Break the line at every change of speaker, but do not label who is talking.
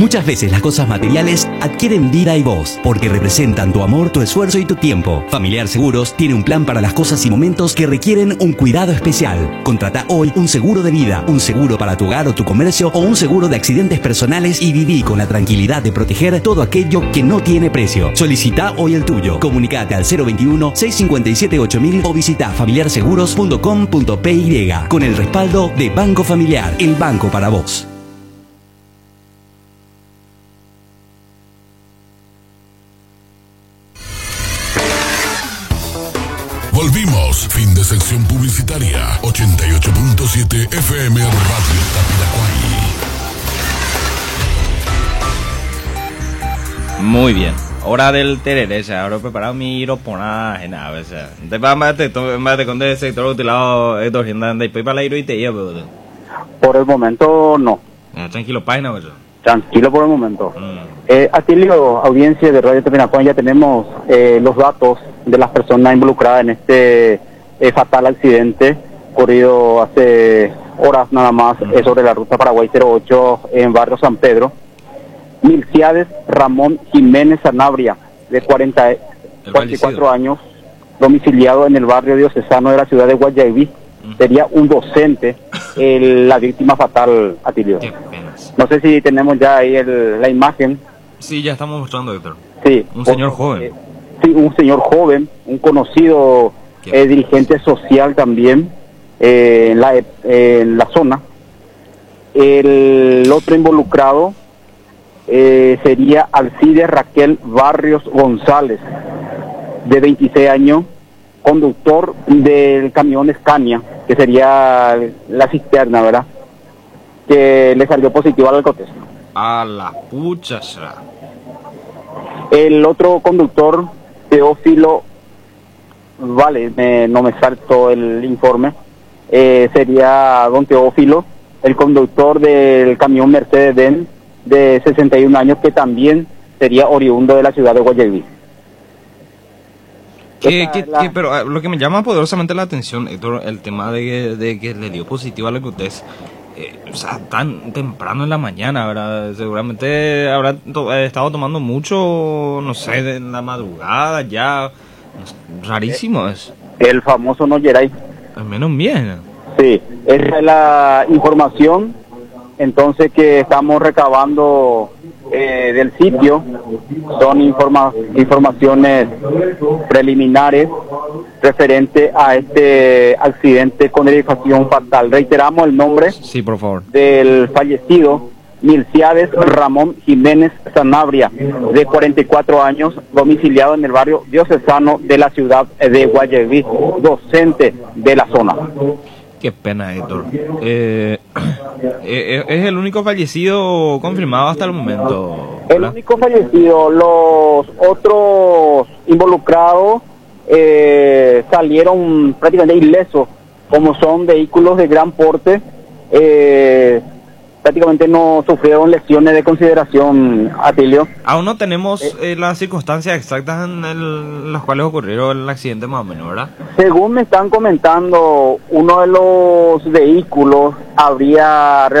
Muchas veces las cosas materiales adquieren vida y voz, porque representan tu amor, tu esfuerzo y tu tiempo. Familiar Seguros tiene un plan para las cosas y momentos que requieren un cuidado especial. Contrata hoy un seguro de vida, un seguro para tu hogar o tu comercio o un seguro de accidentes personales y viví con la tranquilidad de proteger todo aquello que no tiene precio. Solicita hoy el tuyo. Comunicate al 021-657-8000 o visita familiarseguros.com.py con el respaldo de Banco Familiar, el banco para vos.
Volvimos, fin de sección publicitaria, 88.7 FM Radio Tapiracuay.
Muy bien, hora del tereré, ya ahora preparado mi iroponaje, nada, o sea, te va a te con el sector utilizado estos gente de para la iro y te llevo.
Por el momento no.
Tranquilo, página, pues.
Tranquilo por el momento. Atilio, audiencia de Radio Tapiracuay, ya tenemos los datos de las personas involucradas en este fatal accidente ocurrido hace horas nada más sobre la ruta Paraguay 08 en barrio San Pedro. Milciades Ramón Jiménez Sanabria, de 44 años, domiciliado en el barrio diocesano de la ciudad de Guayaquil. Sería un docente la víctima fatal, Atilio. No sé si tenemos ya ahí la imagen.
Sí, ya estamos mostrando, Héctor.
Sí.
Un señor joven.
Sí, un señor joven, un conocido dirigente social también en la zona. El otro involucrado sería Alcides Raquel Barrios González, de 26 años, conductor del camión Scania, que sería la cisterna, ¿verdad? Que le salió positivo al alcoholismo.
A la pucha.
El otro conductor, Teófilo, no me saltó el informe, sería don Teófilo, el conductor del camión Mercedes-Benz, de 61 años, que también sería oriundo de la ciudad de Guayaquil.
Pero lo que me llama poderosamente la atención, Héctor, el tema de que le dio positivo a la alcoholismo, o sea, tan temprano en la mañana, ¿verdad? Seguramente habrá estado tomando mucho, no sé, en la madrugada ya. Rarísimo es.
El famoso no Geray.
Al menos bien.
Sí, esa es la información, entonces, que estamos recabando del sitio. Son informaciones preliminares referente a este accidente con derivación fatal. Reiteramos el nombre.
Sí, por favor.
Del fallecido, Milciades Ramón Jiménez Sanabria, de 44 años, domiciliado en el barrio diocesano de la ciudad de Guayaquil, docente de la zona.
Qué pena, Héctor. Es el único fallecido confirmado hasta el momento, ¿verdad?
El único fallecido. Los otros involucrados salieron prácticamente ilesos, como son vehículos de gran porte. Prácticamente no sufrieron lesiones de consideración, Atilio.
Aún no tenemos las circunstancias exactas en las cuales ocurrió el accidente, más o menos, ¿verdad?
Según me están comentando, uno de los vehículos habría